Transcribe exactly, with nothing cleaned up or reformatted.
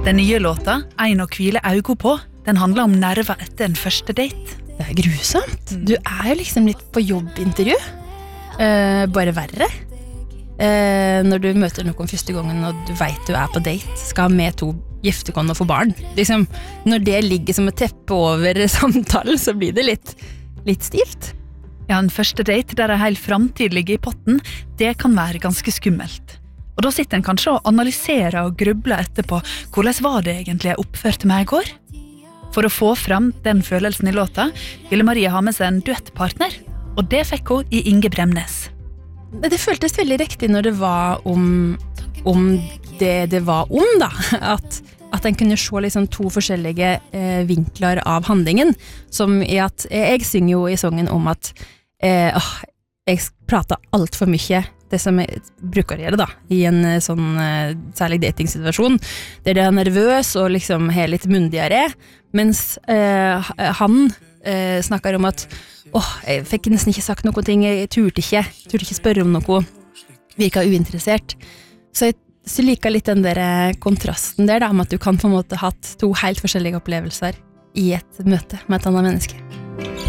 Den nye låta, Ein å hvile augo på, den handler om nerver etter en første date. Det er grusomt. Du er jo liksom litt på jobbintervju. Eh, bare verre. Eh, når du møter noen første gangen, og du vet du er på date, skal ha med to giftekon og få barn. Liksom, når det ligger som et teppe over samtalen, så blir det litt, litt stivt. Ja, en første date der en hel framtid ligger i potten, det kan være ganske skummelt. Og da sitter en kanskje og analyserer og grubler etterpå hvordan var det egentlig jeg oppførte meg i går? For å få fram den følelsen i låta, ville Maria ha med seg en duettpartner, og det fikk hun i Inge Bremnes. Det føltes veldig riktig når det var om, om det det var om, da. At, at en kunne se liksom to forskjellige eh, vinkler av handlingen, som i at jeg synger jo i sangen om at eh, åh, jeg prater alt for mye, det som jeg bruker å gjøre da, i en sånn uh, særlig datingsituasjon, der det er nervøs og liksom er litt mundigere, mens uh, han uh, snakker om at åh, jeg fikk nesten ikke sagt noen ting, jeg turte ikke, turte ikke spørre om noe, virket uinteressert. Så jeg, så liker litt den der kontrasten der da, om at du kan på en måte hatt to helt forskjellige opplevelser i et møte med et annet menneske.